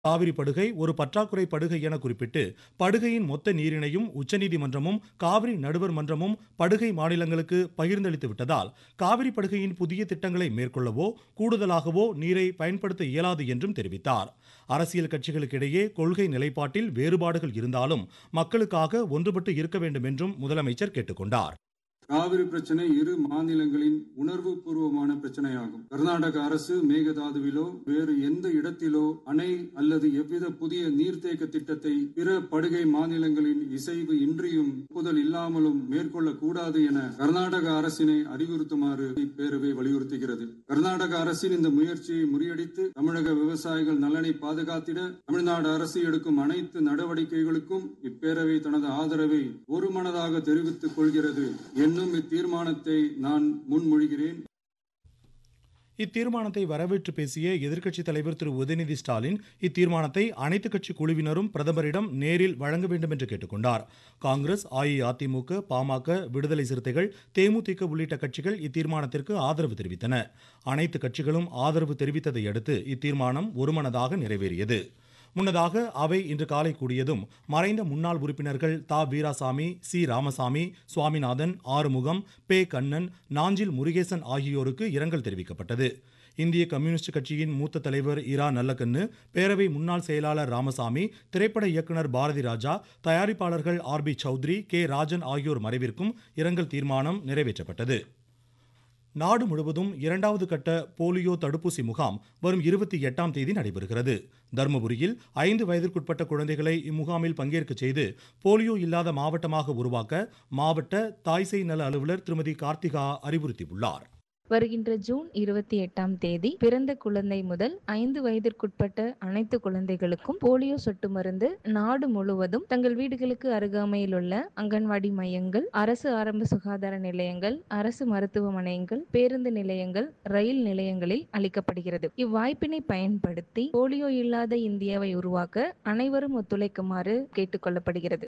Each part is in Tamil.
காவிரி படுகை ஒரு பற்றாக்குறை படுகை என குறிப்பிட்டு படுகையின் மொத்த நீரினையும் உச்சநீதிமன்றமும் காவிரி நடுவர் மன்றமும் படுகை மாநிலங்களுக்கு பகிர்ந்தளித்து விட்டதால் காவிரி படுகையின் புதிய திட்டங்களை மேற்கொள்ளவோ கூடுதலாகவோ நீரை பயன்படுத்த இயலாது என்றும் தெரிவித்தார். அரசியல் கட்சிகளுக்கிடையே கொள்கை நிலைப்பாட்டில் வேறுபாடுகள் இருந்தாலும் மக்களுக்காக ஒன்றுபட்டு இருக்க வேண்டும் என்றும் முதலமைச்சர் கேட்டுக்கொண்டார். காவிரி பிரச்சனை இரு மாநிலங்களின் உணர்வு பூர்வமான பிரச்சனையாகும். கர்நாடக அரசு மேகதாதுவிலோ வேறு எந்த இடத்திலோ அணை அல்லது எவ்வித புதிய நீர்த்தேக்க திட்டத்தை பிற படுகை மாநிலங்களின் இசைவு இன்றியும் ஒப்புதல் இல்லாமலும் மேற்கொள்ளக்கூடாது என கர்நாடக அரசினை அறிவுறுத்துமாறு இப்பேரவை வலியுறுத்துகிறது. கர்நாடக அரசின் இந்த முயற்சியை முறியடித்து தமிழக விவசாயிகள் நலனை பாதுகாத்திட தமிழ்நாடு அரசு எடுக்கும் அனைத்து நடவடிக்கைகளுக்கும் இப்பேரவை தனது ஆதரவை ஒருமனதாக தெரிவித்துக் கொள்கிறது. இத்தீர்மானத்தை நான் முன்மொழிகிறேன். இத்தீர்மானத்தை வரவேற்று பேசிய எதிர்க்கட்சித் தலைவர் திரு உதயநிதி ஸ்டாலின் இத்தீர்மானத்தை அனைத்துக் கட்சி குழுவினரும் பிரதமரிடம் நேரில் வழங்க வேண்டும் என்று கேட்டுக்கொண்டார். காங்கிரஸ், அஇஅதிமுக, பாமக, விடுதலை சிறுத்தைகள், தேமுதிக உள்ளிட்ட கட்சிகள் இத்தீர்மானத்திற்கு ஆதரவு தெரிவித்தன. அனைத்து கட்சிகளும் ஆதரவு தெரிவித்ததை அடுத்து இத்தீர்மானம் ஒருமனதாக நிறைவேறியது. முன்னதாக அவை இன்று காலை கூடியதும் மறைந்த முன்னாள் உறுப்பினர்கள் தா. வீராசாமி, சி. ராமசாமி, சுவாமிநாதன், ஆறுமுகம், பே. கண்ணன், நாஞ்சில் முருகேசன் ஆகியோருக்கு இரங்கல் தெரிவிக்கப்பட்டது. இந்திய கம்யூனிஸ்ட் கட்சியின் மூத்த தலைவர் இரா நல்லக்கண்ணு, பேரவை முன்னாள் செயலாளர் ராமசாமி, திரைப்பட இயக்குனர் பாரதி ராஜா, தயாரிப்பாளர்கள் R. B. Chowdhury, K. Rajan ஆகியோர் மறைவிற்கும் இரங்கல் தீர்மானம் நிறைவேற்றப்பட்டது. நாடு முழுவதும் 2வது கட்ட போலியோ தடுப்பூசி முகாம் வரும் 28ஆம் தேதி நடைபெறுகிறது. தர்மபுரியில் 5 வயதிற்குட்பட்ட குழந்தைகளை இம்முகாமில் பங்கேற்க செய்து போலியோ இல்லாத மாவட்டமாக உருவாக்க மாவட்ட தாய்சேய் நல அலுவலர் திருமதி கார்த்திகா அறிவுறுத்தியுள்ளார். வருகின்ற ஜூன் 28ஆம் தேதி பிறந்த குழந்தை முதல் 5 வயதிற்குட்பட்ட அனைத்து குழந்தைகளுக்கும் போலியோ சொட்டு மருந்து நாடு முழுவதும் தங்கள் வீடுகளுக்கு அருகாமையில் உள்ள அங்கன்வாடி மையங்கள், அரசு ஆரம்ப சுகாதார நிலையங்கள், அரசு மருத்துவமனைகள், பேருந்து நிலையங்கள், ரயில் நிலையங்களில் அளிக்கப்படுகிறது. இவ்வாய்ப்பினை பயன்படுத்தி போலியோ இல்லாத இந்தியாவை உருவாக்க அனைவரும் ஒத்துழைக்குமாறு கேட்டுக்கொள்ளப்படுகிறது.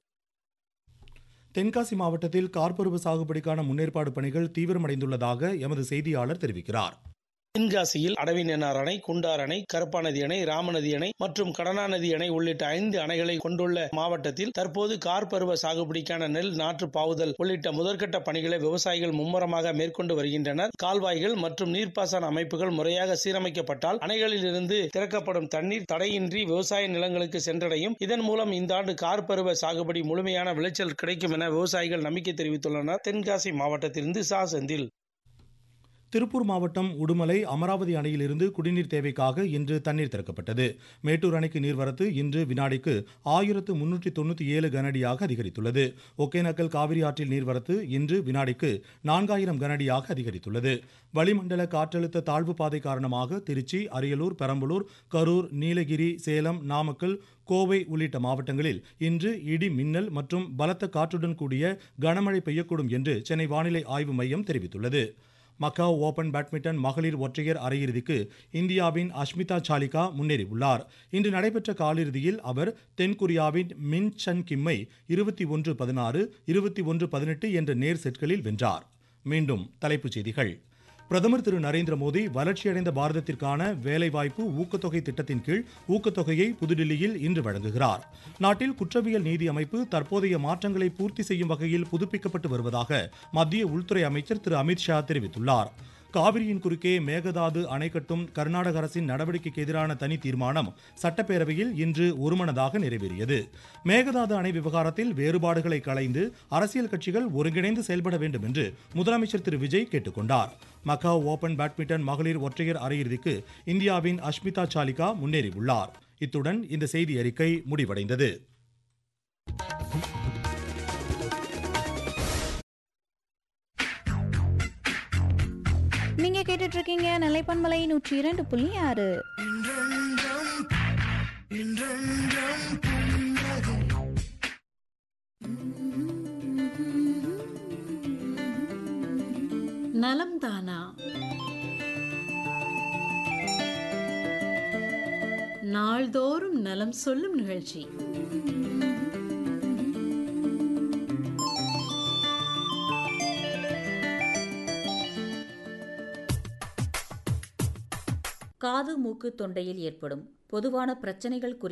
தென்காசி மாவட்டத்தில் கார்பருவ சாகுபடிக்கான முன்னேற்பாடு பணிகள் தீவிரமடைந்துள்ளதாக எமது செய்தியாளர் தெரிவிக்கிறார். தென்காசியில் அடவிநென்னார் அணை, குண்டார் அணை, கருப்பாநதி அணை, ராமநதி அணை மற்றும் கடனாநதி அணை உள்ளிட்ட 5 அணைகளை கொண்டுள்ள மாவட்டத்தில் தற்போது கார்பருவ சாகுபடிக்கான நெல் நாற்று பாவுதல் உள்ளிட்ட முதற்கட்ட பணிகளை விவசாயிகள் மும்முரமாக மேற்கொண்டு வருகின்றனர். கால்வாய்கள் மற்றும் நீர்ப்பாசன அமைப்புகள் முறையாக சீரமைக்கப்பட்டால் அணைகளில் இருந்து திறக்கப்படும் தண்ணீர் தடையின்றி விவசாய நிலங்களுக்கு சென்றடையும். இதன் மூலம் இந்த ஆண்டு கார்பருவ சாகுபடி முழுமையான விளைச்சல் கிடைக்கும் என விவசாயிகள் நம்பிக்கை தெரிவித்துள்ளனர். தென்காசி மாவட்டத்திலிருந்து சா. செந்தில். திருப்பூர் மாவட்டம் உடுமலை அமராவதி அணையிலிருந்து குடிநீர் தேவைக்காக இன்று தண்ணீர் திறக்கப்பட்டது. மேட்டூர் அணைக்கு நீர்வரத்து இன்று வினாடிக்கு 1397 கனஅடியாக அதிகரித்துள்ளது. ஒகேனக்கல் காவிரி ஆற்றில் நீர்வரத்து இன்று வினாடிக்கு 4000 கனஅடியாக அதிகரித்துள்ளது. வளிமண்டல காற்றழுத்த தாழ்வு பாதை காரணமாக திருச்சி, அரியலூர், பெரம்பலூர், கரூர், நீலகிரி, சேலம், நாமக்கல், கோவை உள்ளிட்ட மாவட்டங்களில் இன்று இடி மின்னல் மற்றும் பலத்த காற்றுடன் கூடிய கனமழை பெய்யக்கூடும் என்று சென்னை வானிலை ஆய்வு மையம் தெரிவித்துள்ளது. மக்காவ் ஓபன் பேட்மிண்டன் மகளிர் ஒற்றையர் அரையிறுதிக்கு இந்தியாவின் அஷ்மிதா சாலிகா முன்னேறியுள்ளார். இன்று நடைபெற்ற காலிறுதியில் அவர் தென்கொரியாவின் மின் சன் கிம்மை 21-16, 21-18 என்ற நேர் செட்களில் வென்றார். மீண்டும் தலைப்புச் செய்திகள். பிரதமர் திரு நரேந்திர மோடி வளர்ச்சியடைந்த பாரதத்திற்கான வேலைவாய்ப்பு ஊக்கத்தொகை திட்டத்தின் கீழ் ஊக்கத்தொகையை புதுடில்லியில் இன்று வழங்குகிறார். நாட்டில் குற்றவியல் நீதி அமைப்பு தற்போதைய மாற்றங்களை பூர்த்தி செய்யும் வகையில் புதுப்பிக்கப்பட்டு வருவதாக மத்திய உள்துறை அமைச்சர் திரு அமித்ஷா தெரிவித்துள்ளார். காவிரியின் குறுக்கே மேகதாது அணை கட்டும் கர்நாடக அரசின் நடவடிக்கைக்கு எதிரான தனி தீர்மானம் சட்டப்பேரவையில் இன்று ஒருமனதாக நிறைவேறியது. மேகதாது அணை விவகாரத்தில் வேறுபாடுகளை களைந்து அரசியல் கட்சிகள் ஒருங்கிணைந்து செயல்பட வேண்டும் என்று முதலமைச்சர் திரு விஜய் கேட்டுக்கொண்டார். மக்காவ் ஓபன் பேட்மிண்டன் மகளிர் ஒற்றையர் அரையிறுதிக்கு இந்தியாவின் அஷ்மிதா சாலிகா முன்னேறியுள்ளார். இத்துடன் இந்த செய்தி அறிக்கை முடிவடைந்தது. நீங்க கேட்டுட்டு இருக்கீங்க நிலைப்பன்மலை 102.6. நலம் தானா நாள்தோறும் நலம் சொல்லும் நிகழ்ச்சி. காது, மூக்கு, தொண்டையில் ஏற்படும் பொதுவான பிரச்சனைகள் குறித்து